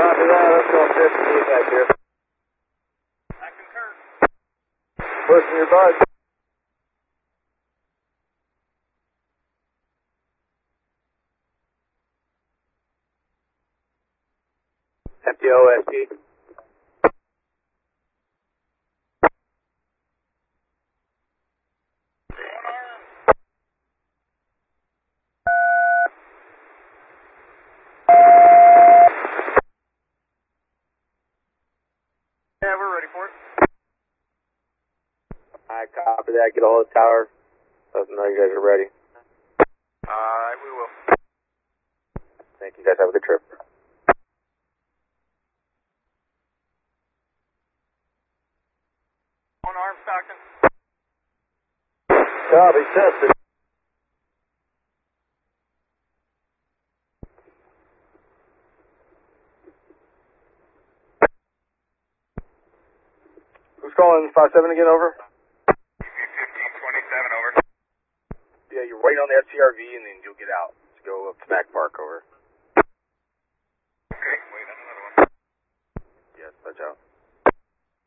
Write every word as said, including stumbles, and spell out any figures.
Copy that, let's go fifteen back here. I concur. Pushing your bud. Empty O S T. Yeah, we're ready for it. Alright, copy that. Get a hold of the tower. Let them know you guys are ready. Alright, we will. Thank you guys. Have a good trip. One arm, Stockton. Copy, tested. Who's calling five seven again, over? fifteen twenty-seven, over. Yeah, you're waiting on the S C R V and then you'll get out. Let's go up to Mac Park, over.